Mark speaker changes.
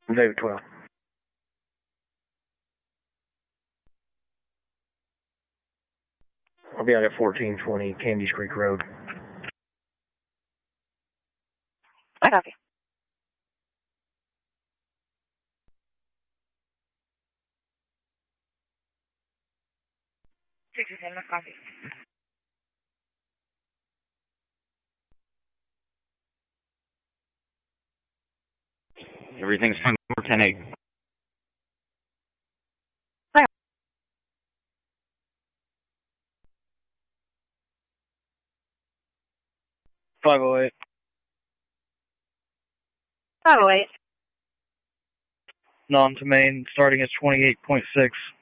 Speaker 1: David 12. I'll be out at 1420 Candies Creek Road.
Speaker 2: I copy. $67, copy.
Speaker 1: Everything's fine. 10-8.
Speaker 2: Hi.
Speaker 1: 508.
Speaker 2: 508.
Speaker 1: Non to main, starting at 28.6.